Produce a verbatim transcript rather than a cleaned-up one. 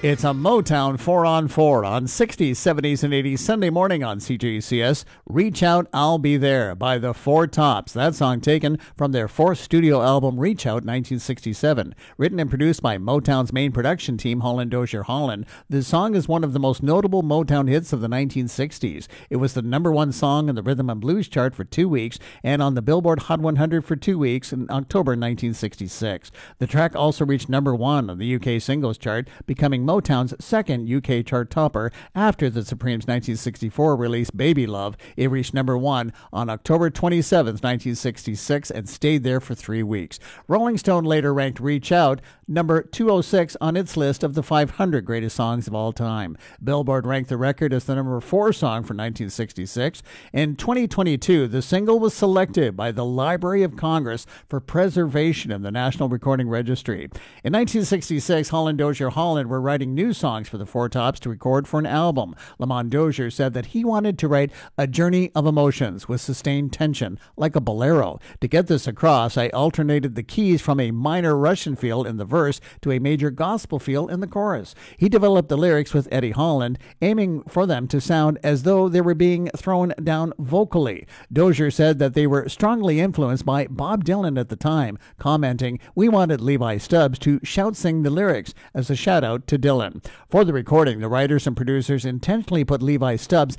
It's a Motown four on four on sixties, seventies, and eighties Sunday morning on C J C S. Reach Out, I'll Be There by the Four Tops. That song taken from their fourth studio album, Reach Out, nineteen sixty-seven. Written and produced by Motown's main production team, Holland Dozier Holland, the song is one of the most notable Motown hits of the nineteen sixties. It was the number one song in the Rhythm and Blues chart for two weeks and on the Billboard Hot one hundred for two weeks in October nineteen sixty-six. The track also reached number one on the U K singles chart, becoming Motown's second U K chart topper after the Supremes' nineteen sixty-four release Baby Love. It reached number one on October twenty-seventh, nineteen sixty-six and stayed there for three weeks. Rolling Stone later ranked Reach Out number two oh six on its list of the five hundred greatest songs of all time. Billboard ranked the record as the number four song for nineteen sixty-six. In twenty twenty-two, the single was selected by the Library of Congress for preservation in the National Recording Registry. In nineteen sixty-six, Holland Dozier Holland were writing new songs for the Four Tops to record for an album. Lamont Dozier said that he wanted to write a journey of emotions with sustained tension, like a bolero. To get this across, I alternated the keys from a minor Russian feel in the verse to a major gospel feel in the chorus. He developed the lyrics with Eddie Holland, aiming for them to sound as though they were being thrown down vocally. Dozier said that they were strongly influenced by Bob Dylan at the time, commenting, "We wanted Levi Stubbs to shout-sing the lyrics as a shout-out to Dylan." For the recording, the writers and producers intentionally put Levi Stubbs